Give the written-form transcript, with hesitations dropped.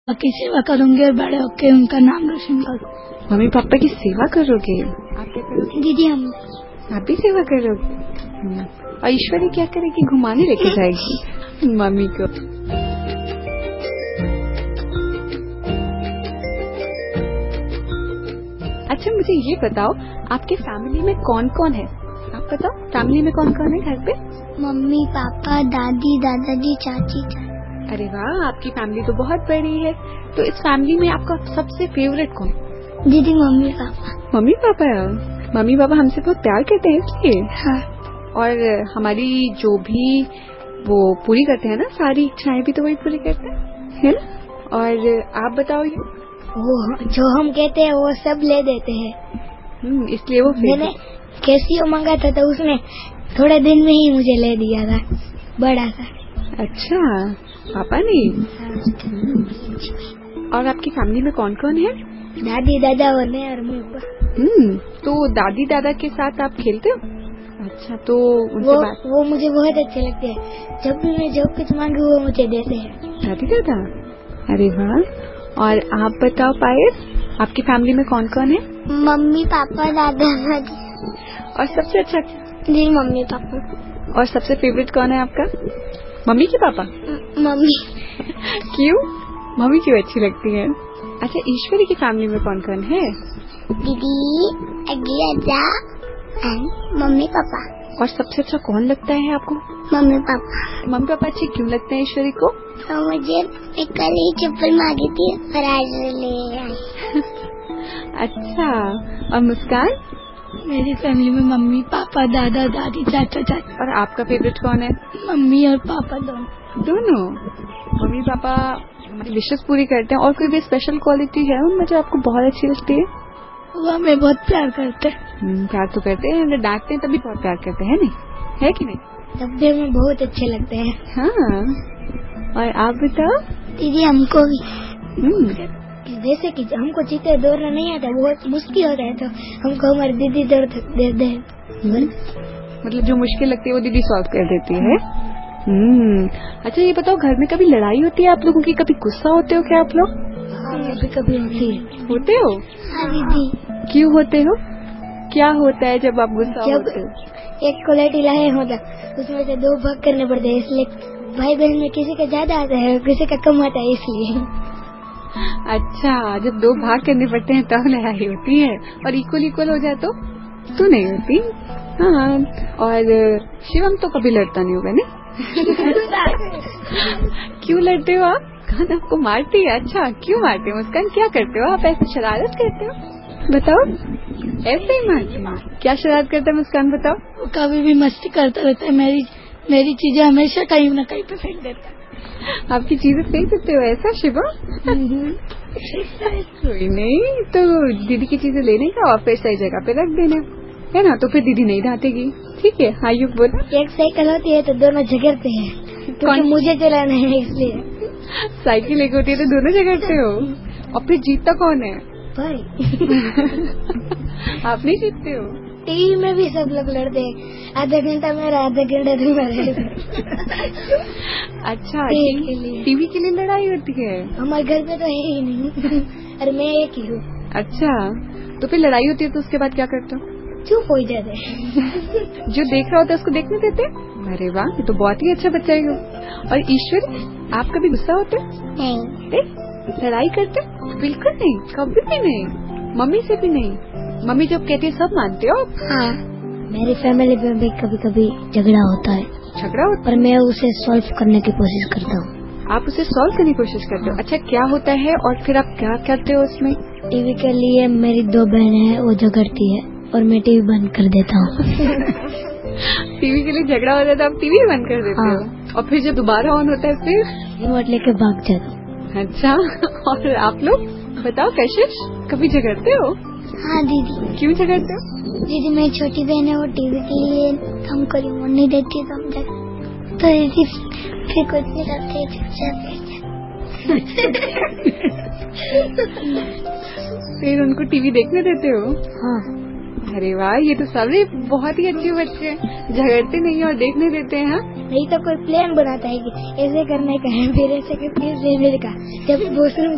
की सेवा करूंगी और बड़े होकर उनका नाम रोशन करूंगी। मम्मी पापा की सेवा करोगे? आप क्या करोगे? दीदी हम आप भी सेवा करोगे? और ईश्वरी क्या करेगी? घुमाने लेके जाएगी मम्मी को। अच्छा मुझे ये बताओ, आपके फैमिली में कौन कौन है? आप बताओ, फैमिली में कौन कौन है घर पे? मम्मी पापा दादी दादाजी चाची चाची। अरे वाह, आपकी फैमिली तो बहुत बड़ी है। तो इस फैमिली में आपका सबसे फेवरेट कौन? दीदी mummy papa. Mummy papa? Mummy papa हमसे बहुत प्यार करते हैं इसलिए। हाँ। और हमारी जो भी वो पूरी करते हैं ना, सारी इच्छाएं भी तो वही पूरी करते हैं, है ना? और आप बताओ, ये वो जो हम कहते हैं वो सब ले देते हैं। इसलिए वो मैंने कैसियो मंगा था तो उसने थोड़े दिन में ही मुझे ले दिया था, बड़ा था। अच्छा, पापा ने? और आपकी फैमिली में कौन कौन है? दादी दादा और मैं और मम्मी। तो दादी दादा के साथ आप खेलते हो? अच्छा, तो उनसे वो मुझे बहुत अच्छे लगते हैं। जब भी मैं जो कुछ मांगू वो मुझे देते हैं। दादी दादा? अरे वाह। और आप बताओ पायल, आपकी फैमिली में कौन कौन है? मम्मी पापा दादा दादी। और सबसे अच्छा? जी मम्मी पापा। और सबसे फेवरेट कौन है आपका? मम्मी के पापा? मम्मी। क्यों? मम्मी क्यों अच्छी लगती है? अच्छा, ईश्वरी की फैमिली में कौन कौन है? दीदी अज्जा मम्मी पापा। और सबसे अच्छा कौन लगता है आपको? Mummy papa. मम्मी पापा अच्छे क्यों लगते हैं ईश्वरी को? तो मुझे कल ही चप्पल मांगी थी और आज ले आई। अच्छा, और मुस्कान? मेरी फैमिली में मम्मी पापा दादा दादी चाचा चाची। और आपका फेवरेट कौन है? मम्मी और पापा दोनों? मम्मी पापा हमारी विशेष पूरी करते हैं। और कोई भी स्पेशल क्वालिटी है उनमें जो आपको बहुत अच्छी लगती है? वो हमें बहुत प्यार करते हैं। प्यार तो करते हैं, अगर डांटते हैं तभी बहुत प्यार करते हैं, नहीं है कि नहीं? तब भी हमें बहुत अच्छे लगते हैं। हाँ। और आप बताओ? दीदी हमको भी जैसे कि हमको चीते दौड़ना नहीं आता, बहुत मुश्किल होता है तो हमको हमारी दीदी दौड़ देते हैं। मतलब जो मुश्किल लगती है वो दीदी सॉल्व कर देती है। अच्छा ये बताओ, घर में कभी लड़ाई होती है आप लोगों की? कभी गुस्सा होते हो क्या आप लोग? कभी कभी होते हो? हाँ दीदी। क्यों होते हो? क्या होता है जब आप गुस्सा होते हो? एक क्वालिटी लाए मतलब उसमें से दो भाग करने पड़ते हैं, इसलिए भाई बहन में किसी का ज्यादा आता है किसी का कम आता है, इसलिए। अच्छा, जब दो भाग करने पड़ते हैं तब लड़ाई होती है। और इक्वल हो जाए तो नहीं होती। हाँ। और शिवम तो कभी लड़ता नहीं होगा, नहीं? क्यों लड़ते हो आप? मुस्कान आपको मारती है? अच्छा, क्यों मारते हो मुस्कान? क्या करते हो आप? ऐसे शरारत करते हो? बताओ। ऐसे ही मारते हो? क्या शरारत करता है मुस्कान, बताओ? कभी भी मस्ती करता रहता है, मेरी चीजें हमेशा कहीं न कहीं पे फेंक देता है। आपकी चीजें फेंक देते हो ऐसा शिवम? कोई नहीं, तो दीदी की चीजें लेने का और फिर सही जगह पे रख देना, है ना? तो फिर दीदी नहीं डांटेगी, ठीक है? हाँ, युग बोला। एक साइकिल होती है तो दोनों झगड़ते हैं, क्योंकि मुझे चलाना है इसलिए। साइकिल एक होती है तो दोनों झगड़ते हो? और फिर जीतता कौन है? भाई। आप नहीं जीतते हो? टीवी में भी सब लोग लड़ते हैं, आधा घंटा मेरा आधा घंटा तुम्हारा। अच्छा, टीवी के लिए लड़ाई होती है? हमारे घर पे तो है ही नहीं। अरे मैं एक ही हूँ। अच्छा, तो फिर लड़ाई होती है तो उसके बाद क्या करते हो? चुप हो जाते हैं। जो देख रहा होता है उसको देखने देते? अरे वाह, ये तो बहुत ही अच्छा बच्चा है। और ईश्वरी, आप कभी गुस्सा होते? नहीं। लड़ाई करते? बिल्कुल नहीं, कभी भी नहीं, मम्मी से भी नहीं। मम्मी जब कहती है सब मानते हो? हाँ, मेरी फैमिली में भी कभी कभी झगड़ा होता है। झगड़ा होता? पर मैं उसे सॉल्व करने की कोशिश करता हूँ। आप उसे सॉल्व करने की कोशिश करते हो? अच्छा, क्या होता है और फिर आप क्या करते हो उसमें? टीवी के लिए मेरी दो बहनें हैं, वो झगड़ती है और मैं टीवी बंद कर देता हूँ। टीवी के लिए झगड़ा हो जाता है, आप टीवी बंद कर देते हो? और फिर जब दोबारा ऑन होता है फिर रिमोट लेके भाग जाता हूँ। अच्छा, और आप लोग बताओ कशिश, कभी झगड़ते हो? हाँ दीदी। क्यों झगड़ते हो? दीदी मेरी छोटी बहन है, वो टीवी के लिए हमको रिमोट नहीं देती तो हम झगड़ते, तो दीदी फिर कुछ नहीं करते, चुपचाप। फिर उनको टीवी देखने देते हो? हाँ। अरे वाह, ये तो सभी बहुत ही अच्छे बच्चे हैं, झगड़ते नहीं और देखने देते हैं। नहीं तो कोई प्लान बनाता है कि ऐसे करने का है, फिर ऐसे करके जब